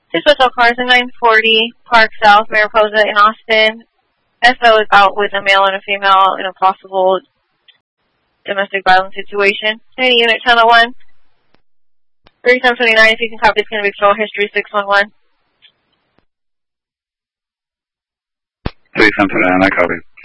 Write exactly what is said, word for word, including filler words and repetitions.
Two special cars in nine forty Park South, Mariposa in Austin. S O is out with a male and a female in a possible domestic violence situation. Any unit channel one. thirty-seven twenty-nine, if you can copy, it's going to be patrol history six one one. thirty-seven twenty-nine, I copy.